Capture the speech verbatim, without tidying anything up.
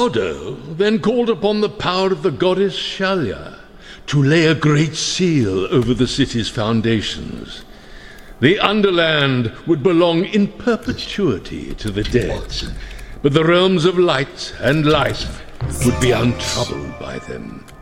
Audo then called upon the power of the goddess Shalya to lay a great seal over the city's foundations. The underland would belong in perpetuity to the dead, but the realms of light and life would be untroubled by them.